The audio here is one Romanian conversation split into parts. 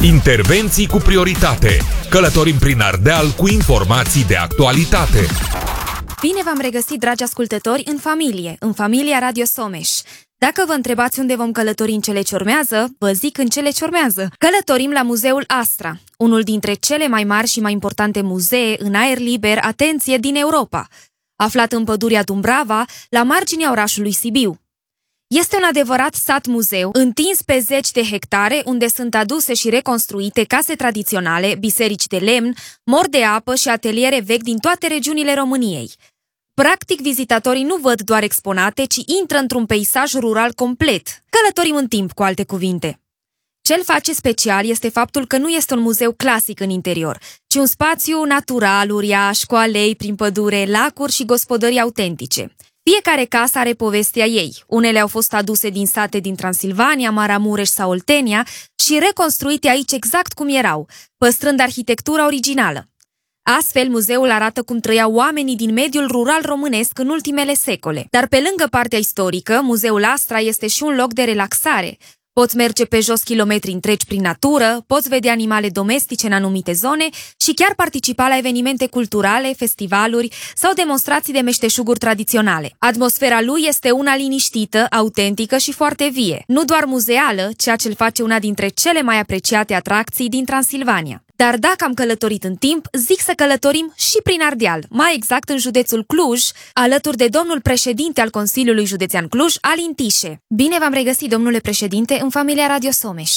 Intervenții cu prioritate. Călătorim prin Ardeal cu informații de actualitate. Bine v-am regăsit, dragi ascultători, în familia Radio Someș. Dacă vă întrebați unde vom călători în cele ce urmează, vă zic în cele ce urmează. Călătorim la Muzeul Astra, unul dintre cele mai mari și mai importante muzee în aer liber, atenție, din Europa. Aflat în pădurea Dumbrava, la marginea orașului Sibiu. Este un adevărat sat-muzeu, întins pe zeci de hectare, unde sunt aduse și reconstruite case tradiționale, biserici de lemn, mori de apă și ateliere vechi din toate regiunile României. Practic, vizitatorii nu văd doar exponate, ci intră într-un peisaj rural complet. Călătorim în timp, cu alte cuvinte. Ce-l face special este faptul că nu este un muzeu clasic în interior, ci un spațiu natural, uriaș, cu alei prin pădure, lacuri și gospodării autentice. Fiecare casă are povestea ei. Unele au fost aduse din sate din Transilvania, Maramureș sau Oltenia și reconstruite aici exact cum erau, păstrând arhitectura originală. Astfel, muzeul arată cum trăiau oamenii din mediul rural românesc în ultimele secole. Dar pe lângă partea istorică, Muzeul Astra este și un loc de relaxare. Poți merge pe jos kilometri întregi prin natură, poți vedea animale domestice în anumite zone și chiar participa la evenimente culturale, festivaluri sau demonstrații de meșteșuguri tradiționale. Atmosfera lui este una liniștită, autentică și foarte vie. Nu doar muzeală, ceea ce îl face una dintre cele mai apreciate atracții din Transilvania. Dar dacă am călătorit în timp, zic să călătorim și prin Ardeal, mai exact în județul Cluj, alături de domnul președinte al Consiliului Județean Cluj, Alin Tișe. Bine v-am regăsit, domnule președinte, în familia Radio Someș.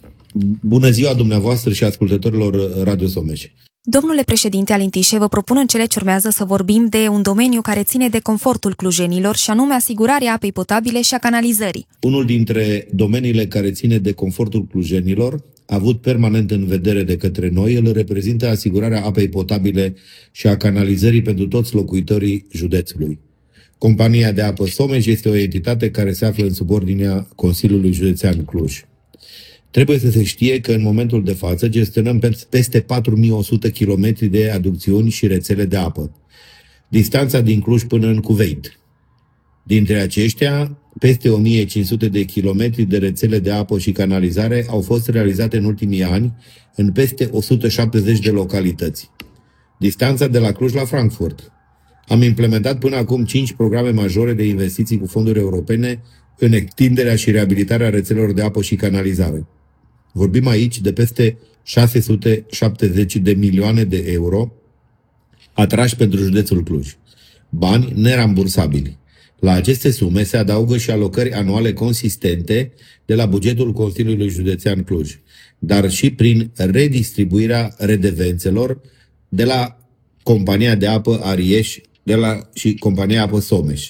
Bună ziua dumneavoastră și ascultătorilor Radio Someș. Domnule președinte Alin Tișe, vă propun în cele ce urmează să vorbim de un domeniu care ține de confortul clujenilor și anume asigurarea apei potabile și a canalizării. Unul dintre domeniile care ține de confortul clujenilor, avut permanent în vedere de către noi, îl reprezintă asigurarea apei potabile și a canalizării pentru toți locuitorii județului. Compania de apă Someș este o entitate care se află în subordinea Consiliului Județean Cluj. Trebuie să se știe că în momentul de față gestionăm peste 4100 km de aducțiuni și rețele de apă. Distanța din Cluj până în Cuveit. Dintre aceștia, peste 1500 de kilometri de rețele de apă și canalizare au fost realizate în ultimii ani în peste 170 de localități. Distanța de la Cluj la Frankfurt. Am implementat până acum 5 programe majore de investiții cu fonduri europene în extinderea și reabilitarea rețelelor de apă și canalizare. Vorbim aici de peste 670 de milioane de euro atrași pentru județul Cluj. Bani nerambursabili. La aceste sume se adaugă și alocări anuale consistente de la bugetul Consiliului Județean Cluj, dar și prin redistribuirea redevențelor de la Compania de Apă Arieș și Compania Apă Someș.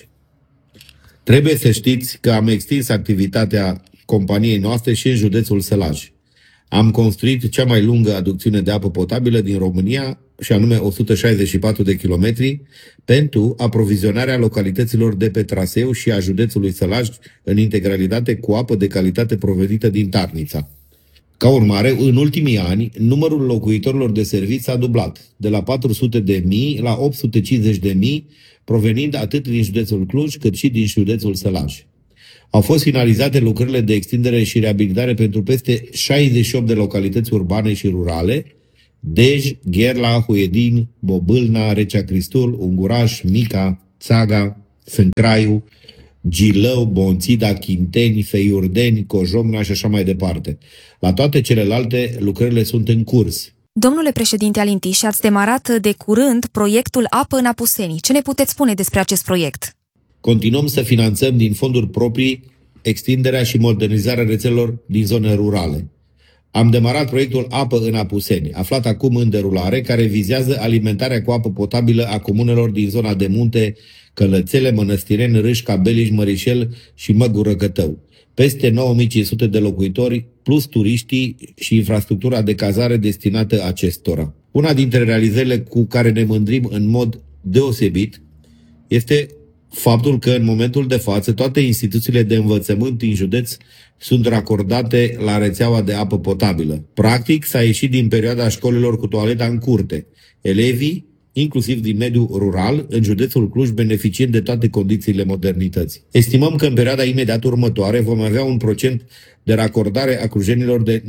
Trebuie să știți că am extins activitatea companiei noastre și în județul Sălaj. Am construit cea mai lungă aducțiune de apă potabilă din România, și anume 164 de kilometri, pentru aprovizionarea localităților de pe traseu și a județului Sălaj în integralitate cu apă de calitate provenită din Tarnița. Ca urmare, în ultimii ani, numărul locuitorilor de serviciu s-a dublat, de la 400.000 la 850.000, provenind atât din județul Cluj cât și din județul Sălaj. Au fost finalizate lucrările de extindere și reabilitare pentru peste 68 de localități urbane și rurale: Dej, Gherla, Huedin, Bobâlna, Recea Cristul, Unguraș, Mica, Țaga, Sâncraiu, Gilău, Bonțida, Chinteni, Feiurdeni, Cojomna și așa mai departe. La toate celelalte, lucrările sunt în curs. Domnule președinte Alin Tișe, ați demarat de curând proiectul Apă în Apuseni. Ce ne puteți spune despre acest proiect? Continuăm să finanțăm din fonduri proprii extinderea și modernizarea rețelelor din zone rurale. Am demarat proiectul Apă în Apuseni, aflat acum în derulare, care vizează alimentarea cu apă potabilă a comunelor din zona de munte Călățele, Mănăstireni, Râșca, Beliș, Mărișel și Măgură Cătău. Peste 9500 de locuitori, plus turiștii și infrastructura de cazare destinată acestora. Una dintre realizările cu care ne mândrim în mod deosebit este faptul că în momentul de față toate instituțiile de învățământ din județ sunt racordate la rețeaua de apă potabilă. Practic, s-a ieșit din perioada școlilor cu toaleta în curte. Elevii inclusiv din mediul rural, în județul Cluj, beneficiind de toate condițiile modernității. Estimăm că în perioada imediat următoare vom avea un procent de racordare a clujenilor de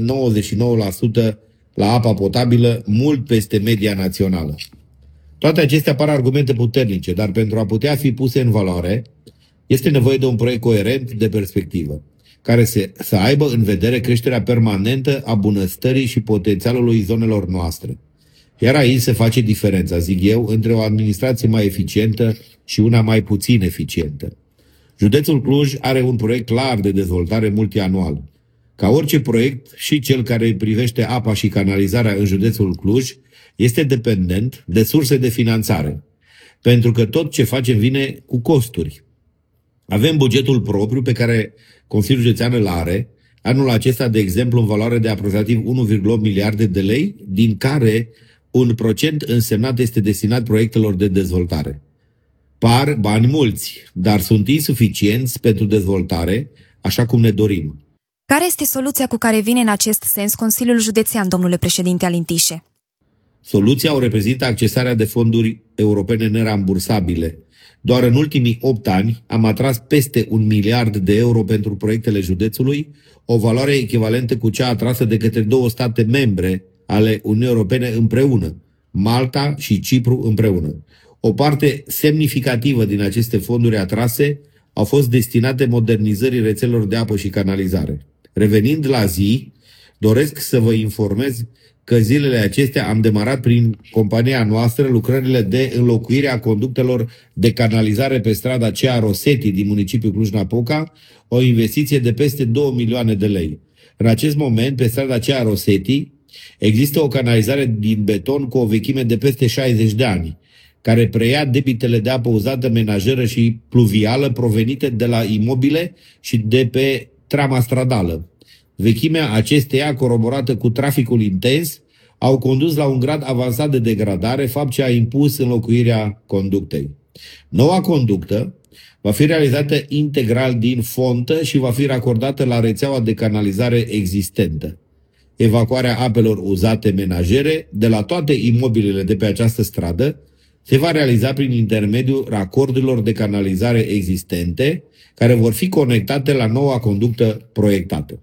99% la apa potabilă, mult peste media națională. Toate acestea par argumente puternice, dar pentru a putea fi puse în valoare, este nevoie de un proiect coerent de perspectivă, care să aibă în vedere creșterea permanentă a bunăstării și potențialului zonelor noastre. Iar aici se face diferența, zic eu, între o administrație mai eficientă și una mai puțin eficientă. Județul Cluj are un proiect clar de dezvoltare multianual. Ca orice proiect, și cel care îi privește apa și canalizarea în județul Cluj este dependent de surse de finanțare, pentru că tot ce facem vine cu costuri. Avem bugetul propriu pe care Consiliul Județean îl are, anul acesta, de exemplu, în valoare de aproximativ 1,8 miliarde de lei, din care un procent însemnat este destinat proiectelor de dezvoltare. Par bani mulți, dar sunt insuficienți pentru dezvoltare, așa cum ne dorim. Care este soluția cu care vine în acest sens Consiliul Județean, domnule președinte Alin Tișe? Soluția o reprezintă accesarea de fonduri europene nerambursabile. Doar în ultimii 8 ani am atras peste 1 miliard de euro pentru proiectele județului, o valoare echivalentă cu cea atrasă de către 2 state membre ale Uniunii Europene împreună, Malta și Cipru împreună. O parte semnificativă din aceste fonduri atrase au fost destinate modernizării rețelelor de apă și canalizare. Revenind la zi, doresc să vă informez că zilele acestea am demarat prin compania noastră lucrările de înlocuire a conductelor de canalizare pe strada Cea Rosetti din municipiul Cluj-Napoca, o investiție de peste 2 milioane de lei. În acest moment, pe strada Cea Rosetti, există o canalizare din beton cu o vechime de peste 60 de ani, care preia debitele de apă uzată menajeră și pluvială provenite de la imobile și de pe trama stradală. Vechimea acesteia, coroborată cu traficul intens, au condus la un grad avansat de degradare, fapt ce a impus înlocuirea conductei. Noua conductă va fi realizată integral din fontă și va fi racordată la rețeaua de canalizare existentă. Evacuarea apelor uzate menajere de la toate imobilele de pe această stradă se va realiza prin intermediul racordurilor de canalizare existente, care vor fi conectate la noua conductă proiectată.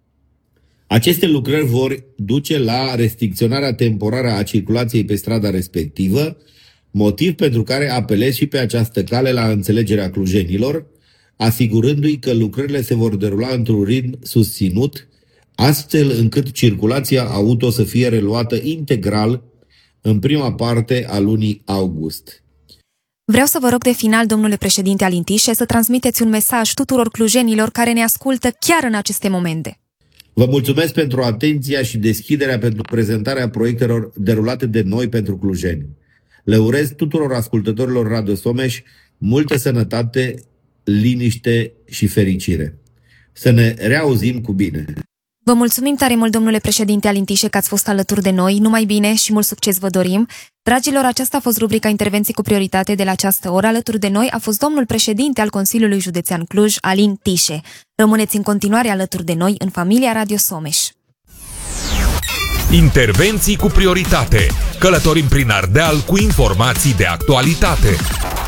Aceste lucrări vor duce la restricționarea temporară a circulației pe strada respectivă, motiv pentru care apelez și pe această cale la înțelegerea clujenilor, asigurându-i că lucrările se vor derula într-un ritm susținut, astfel încât circulația auto să fie reluată integral în prima parte a lunii august. Vreau să vă rog de final, domnule președinte Alin Tișe, să transmiteți un mesaj tuturor clujenilor care ne ascultă chiar în aceste momente. Vă mulțumesc pentru atenția și deschiderea pentru prezentarea proiectelor derulate de noi pentru clujeni. Le urez tuturor ascultătorilor Radio Someș multă sănătate, liniște și fericire. Să ne reauzim cu bine! Vă mulțumim tare mult, domnule președinte Alin Tișe, că ați fost alături de noi. Numai bine și mult succes vă dorim. Dragilor, aceasta a fost rubrica Intervenții cu prioritate de la această oră. Alături de noi a fost domnul președinte al Consiliului Județean Cluj, Alin Tișe. Rămâneți în continuare alături de noi în familia Radio Someș. Intervenții cu prioritate. Călătorim prin Ardeal cu informații de actualitate.